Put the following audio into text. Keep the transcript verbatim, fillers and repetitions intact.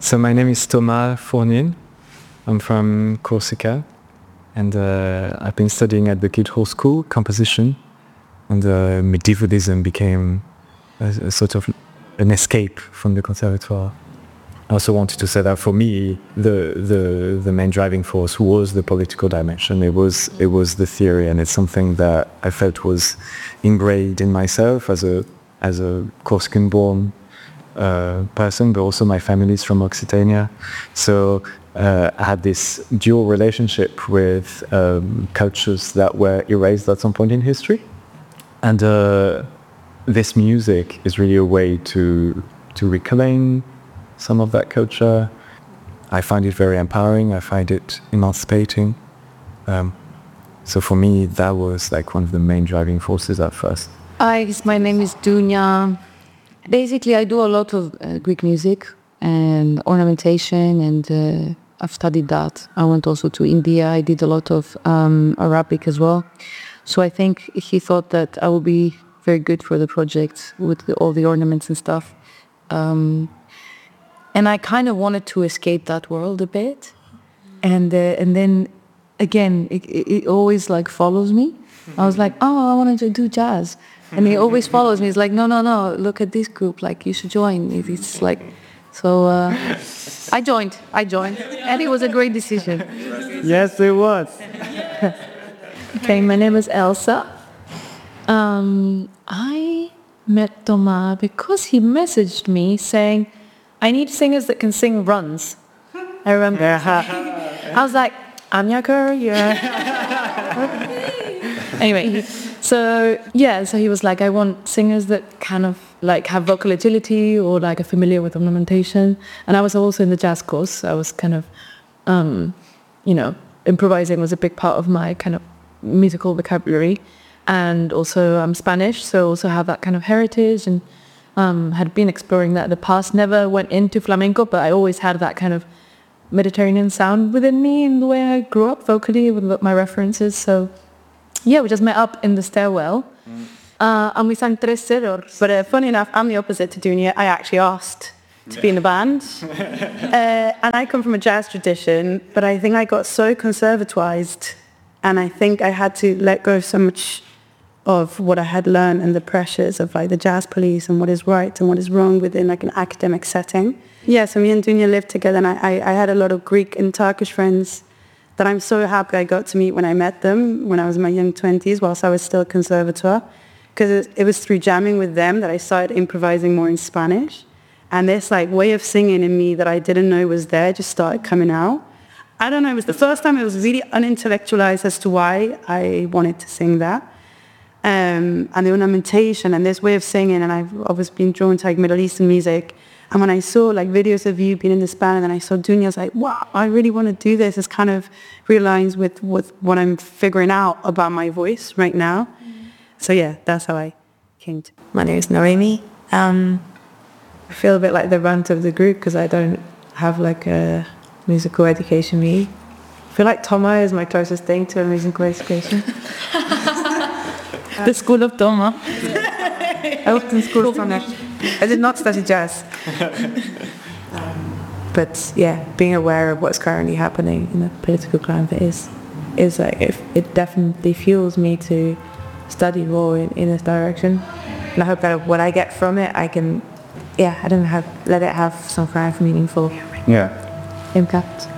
So my name is Thomas Fournier. I'm from Corsica, and uh, I've been studying at the Guildhall School composition, and uh, medievalism became a, a sort of an escape from the conservatoire. I also wanted to say that for me, the the the main driving force was the political dimension. It was it was the theory, and it's something that I felt was ingrained in myself as a as a Corsican-born uh, person, but also my family is from Occitania, so uh, I had this dual relationship with um, cultures that were erased at some point in history, and uh, this music is really a way to to reclaim some of that culture. I find it very empowering. I find it emancipating. Um, so for me, that was like one of the main driving forces at first. Hi, my name is Dunya. Basically, I do a lot of uh, Greek music and ornamentation, and uh, I've studied that. I went also to India. I did a lot of um, Arabic as well. So I think he thought that I would be very good for the project with the, all the ornaments and stuff. Um, And I kind of wanted to escape that world a bit, and uh, and then again, it, it always like follows me. I was like, oh, I wanted to do jazz, and he always follows me. He's like, no, no, no, look at this group, like you should join. It's like, so uh, I joined, I joined, and it was a great decision. Yes, it was. Okay, my name is Elsa. Um, I met Thomas because he messaged me saying, I need singers that can sing runs. I remember. I was like, Anyaka, yeah. Anyway, so yeah, so he was like, I want singers that kind of like have vocal agility or like are familiar with ornamentation. And I was also in the jazz course. I was kind of, um, you know, improvising was a big part of my kind of musical vocabulary. And also I'm Spanish, so also have that kind of heritage, and Um, had been exploring that in the past. Never went into flamenco, but I always had that kind of Mediterranean sound within me in the way I grew up vocally with my references. So yeah, we just met up in the stairwell. Mm. Uh, and we sang Tres Terrors. But uh, funny enough, I'm the opposite to Dunya. I actually asked to be in the band. uh, and I come from a jazz tradition, but I think I got so conservatorized, and I think I had to let go of so much of what I had learned and the pressures of like the jazz police and what is right and what is wrong within like an academic setting. Yeah, so me and Dunya lived together, and I, I, I had a lot of Greek and Turkish friends that I'm so happy I got to meet when I met them when I was in my young twenties whilst I was still at conservatoire, because it, it was through jamming with them that I started improvising more in Spanish, and this like way of singing in me that I didn't know was there just started coming out. I don't know, it was the first time it was really unintellectualized as to why I wanted to sing that. Um, and the ornamentation and this way of singing, and I've always been drawn to like Middle Eastern music. And when I saw like videos of you being in this band, and then I saw Dunya, I was like, wow, I really want to do this. This kind of realigns with, with what I'm figuring out about my voice right now. Mm. So yeah, that's how I came to. My name is Noemi. Um, I feel a bit like the runt of the group because I don't have like a musical education. Me, I feel like Thomas is my closest thing to a musical education. The School of Thomas. I worked in School of Thomas. I did not study jazz. um, but yeah, being aware of what's currently happening in the political climate is, is like, it, it definitely fuels me to study more in, in this direction. And I hope that what I get from it, I can, yeah, I don't know, have, let it have some kind of meaningful yeah. impact.